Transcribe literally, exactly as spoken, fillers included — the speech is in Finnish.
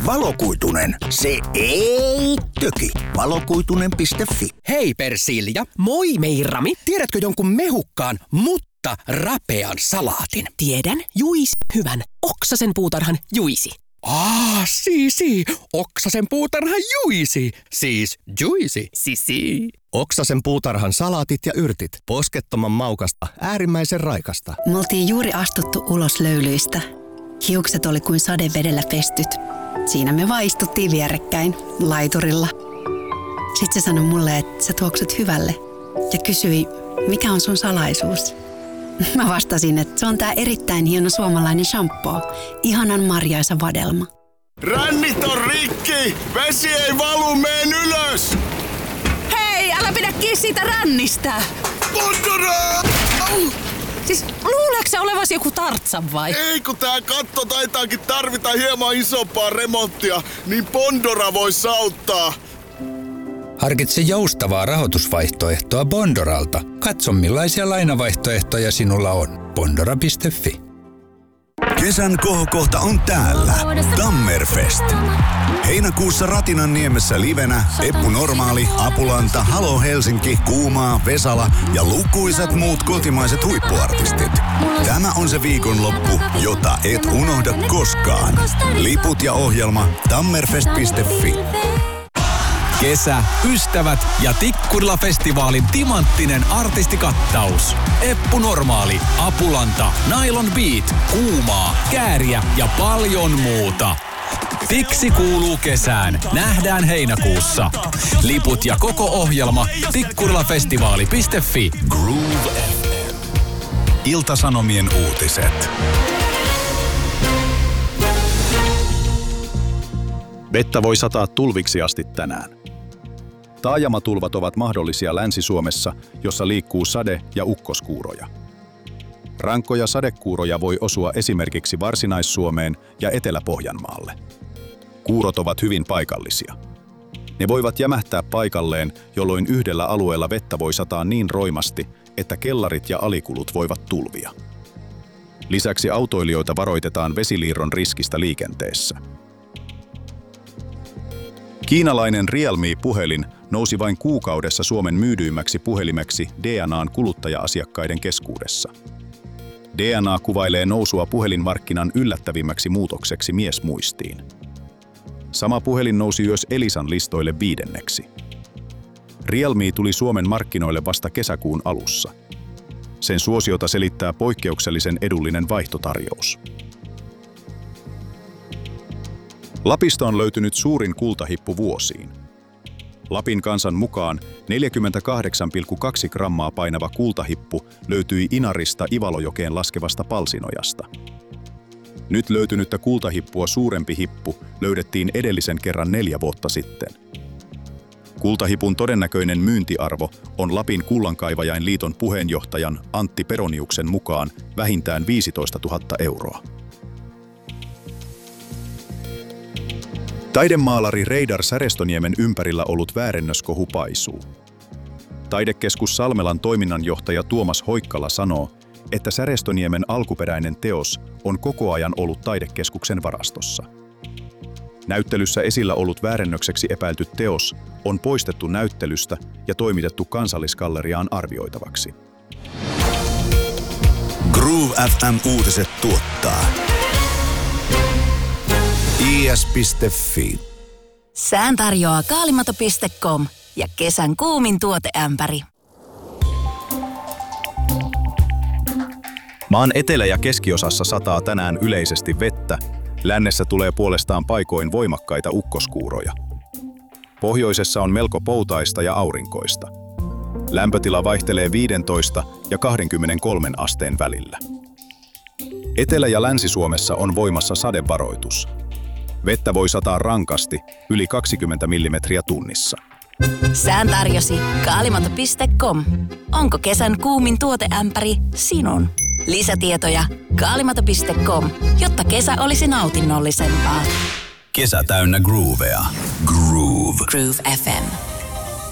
Valokuitunen. Se ei töki. Valokuitunen piste fi. Hei Persilja. Moi Meirami. Tiedätkö jonkun mehukkaan, mutta rapean salaatin? Tiedän. Juisi. Hyvän. Oksasen puutarhan Juisi. Aa, sii, Oksasen puutarhan Juisi. Siis Juisi. Sisi. Oksasen puutarhan salaatit ja yrtit. Poskettoman maukasta, äärimmäisen raikasta. Me oltiin juuri astuttu ulos löylyistä. Hiukset oli kuin sadevedellä pestyt. Siinä me vaan istuttiin vierekkäin, laiturilla. Sitten se sanoi mulle, että sä tuoksut hyvälle. Ja kysyi, mikä on sun salaisuus? Mä vastasin, että se on tää erittäin hieno suomalainen shampoo. Ihanan marjaisa vadelma. Rännit on rikki! Vesi ei valu, meen ylös! Hei, älä pidä kiinni siitä rännistä! Pondora! Siis luuleeko sä olevasi joku Tartsan vai? Ei, kun tää katto taitaakin tarvita hieman isompaa remonttia, niin Pondora vois auttaa. Harkitse joustavaa rahoitusvaihtoehtoa Bondoralta. Katso millaisia lainavaihtoehtoja sinulla on. Bondora piste fi. Kesän kohokohta on täällä. Tammerfest. Heinäkuussa Ratinanniemessä livenä Eppu Normaali, Apulanta, Halo Helsinki, Kuumaa, Vesala ja lukuisat muut kotimaiset huippuartistit. Tämä on se viikonloppu, jota et unohda koskaan. Liput ja ohjelma tammerfest piste fi. Kesä, ystävät ja Tikkurila-festivaalin timanttinen artistikattaus. Eppu Normaali, Apulanta, Nylon Beat, Kuumaa, Kääriä ja paljon muuta. Tiksi kuuluu kesään. Nähdään heinäkuussa. Liput ja koko ohjelma tikkurilafestivaali piste fi. Groove F M. Ilta-Sanomien uutiset. Vettä voi sataa tulviksi asti tänään. Taajamatulvat ovat mahdollisia Länsi-Suomessa, jossa liikkuu sade- ja ukkoskuuroja. Rankkoja sadekuuroja voi osua esimerkiksi Varsinais-Suomeen ja Etelä-Pohjanmaalle. Kuurot ovat hyvin paikallisia. Ne voivat jämähtää paikalleen, jolloin yhdellä alueella vettä voi sataa niin roimasti, että kellarit ja alikulut voivat tulvia. Lisäksi autoilijoita varoitetaan vesiliirron riskistä liikenteessä. Kiinalainen Realme-puhelin nousi vain kuukaudessa Suomen myydyimmäksi puhelimeksi D N A:n kuluttaja-asiakkaiden keskuudessa. D N A kuvailee nousua puhelinmarkkinan yllättävimmäksi muutokseksi miesmuistiin. Sama puhelin nousi myös Elisan listoille viidenneksi. Realme tuli Suomen markkinoille vasta kesäkuun alussa. Sen suosiota selittää poikkeuksellisen edullinen vaihtotarjous. Lapista on löytynyt suurin kultahippu vuosiin. Lapin kansan mukaan neljäkymmentäkahdeksan pilkku kaksi grammaa painava kultahippu löytyi Inarista Ivalojokeen laskevasta Palsinojasta. Nyt löytynyttä kultahippua suurempi hippu löydettiin edellisen kerran neljä vuotta sitten. Kultahipun todennäköinen myyntiarvo on Lapin Kullankaivajainliiton puheenjohtajan Antti Peroniuksen mukaan vähintään viisitoista tuhatta euroa. Taidemaalari Reidar Särestöniemen ympärillä ollut väärennöskohu paisuu. Taidekeskus Salmelan toiminnanjohtaja Tuomas Hoikkala sanoo, että Särestöniemen alkuperäinen teos on koko ajan ollut taidekeskuksen varastossa. Näyttelyssä esillä ollut väärennökseksi epäilty teos on poistettu näyttelystä ja toimitettu Kansallisgalleriaan arvioitavaksi. Groove F M-uutiset tuottaa I S piste fi. Sään tarjoaa kaalimato piste com ja kesän kuumin tuoteämpäri. Maan etelä- ja keskiosassa sataa tänään yleisesti vettä, lännessä tulee puolestaan paikoin voimakkaita ukkoskuuroja. Pohjoisessa on melko poutaista ja aurinkoista. Lämpötila vaihtelee viisitoista ja kaksikymmentäkolme asteen välillä. Etelä- ja Länsi-Suomessa on voimassa sadevaroitus. Vettä voi sataa rankasti, yli kaksikymmentä millimetriä tunnissa. Sään tarjosi kaalimato piste com. Onko kesän kuumin tuoteämpäri sinun? Lisätietoja kaalimato piste com, jotta kesä olisi nautinnollisempaa. Kesä täynnä groovea. Groove. Groove F M.